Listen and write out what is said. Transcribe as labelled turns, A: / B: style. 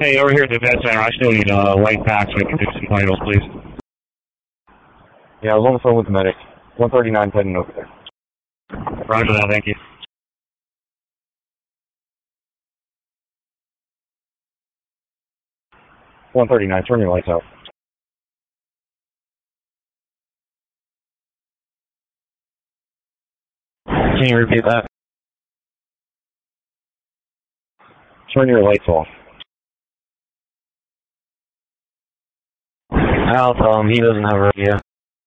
A: Hey, over here at the vet center, I still need a white pack so I can do some vitals, please.
B: Yeah, I was on the phone with the medic. 139 heading over there.
A: Roger that, thank you.
B: 139, turn your lights out.
C: Can you repeat that?
B: Turn your lights off.
C: I'll tell him he doesn't have a radio.